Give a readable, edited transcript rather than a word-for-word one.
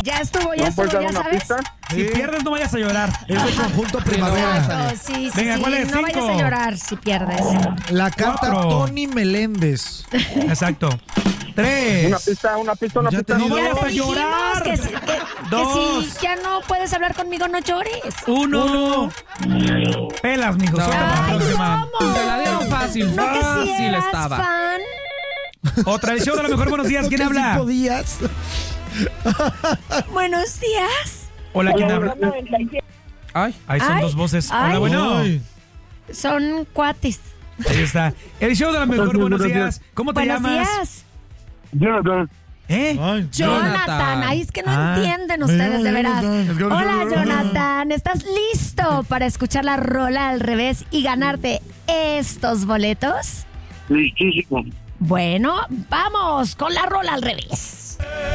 Ya estuvo, ¿No ya puedes dar ya una sabes. pista? Si pierdes, no vayas a llorar. Es de conjunto primavera. Exacto, sí, sí, Venga, sí. ¿cuál es? No 5. vayas a llorar si pierdes. La canta 4. Tony Meléndez. Exacto. 3. Una pista. Ya pista. te No digo. vayas Ya a te llorar. dijimos que 2. si ya no puedes hablar conmigo, no llores. 1. Pelas, mijo. No. Suerte para la Ay, próxima. ¿cómo? Te la dieron fácil. No, que si Fácil eras estaba. fan. Otra edición de la mejor. Buenos días. ¿Quién habla? 5 días. Buenos días. Hola, ¿quién habla? Ay. Ahí son Ay, 2 voces. ay. Hola, bueno. Ay. Son cuates. Ahí está. El show de la mejor. Buenos Buenos días. días. ¿Cómo te Buenos llamas? días. Jonathan. ¿Eh? Ay. Jonathan. Ay, es que no Ah. entienden ustedes, de veras. Jonathan. Hola, Jonathan. ¿Estás listo para escuchar la rola al revés y ganarte estos boletos? Listísimo. Bueno, vamos con la rola al revés.